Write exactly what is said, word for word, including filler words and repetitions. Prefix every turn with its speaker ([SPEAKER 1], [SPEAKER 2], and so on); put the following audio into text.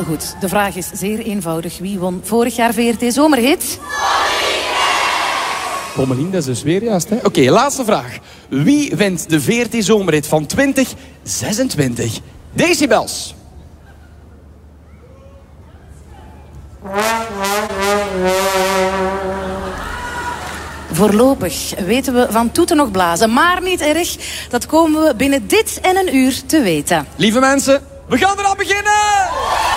[SPEAKER 1] Heel goed. De vraag is zeer eenvoudig. Wie won vorig jaar V R T Zomerhit?
[SPEAKER 2] Pommelien, dat is dus weer juist, hè? Oké, okay, laatste vraag. Wie wint de V R T Zomerhit van twintig zesentwintig? Decibels.
[SPEAKER 1] Voorlopig weten we van toeten nog blazen, maar niet erg. Dat komen we binnen dit en een uur te weten.
[SPEAKER 2] Lieve mensen, we gaan eraan beginnen!